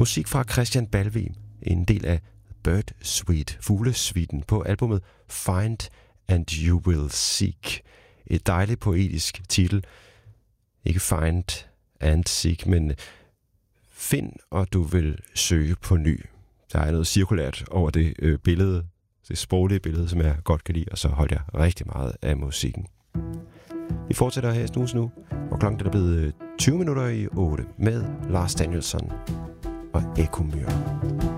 Musik fra Christian Balvig, en del af Bird Suite, fuglesviten på albumet Find and You Will Seek. Et dejligt poetisk titel. Ikke Find and Seek, men Find, og du vil søge på ny. Der er noget cirkulært over det billede, det sproglige billede, som jeg godt kan lide, og så holder jeg rigtig meget af musikken. Vi fortsætter her i Snus nu, og klokken er blevet 20 minutter i 8 med Lars Danielsson og Ekomyr.